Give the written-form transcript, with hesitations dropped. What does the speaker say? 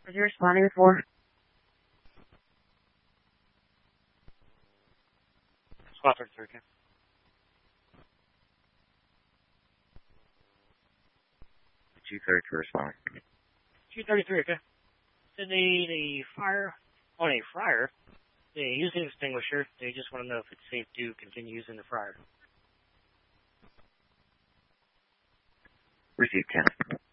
Was you responding before? Squad 33, okay. 233 responding. 233, okay. Did the fire on a fryer, they use an extinguisher. They just want to know if it's safe to continue using the fryer. Received 10.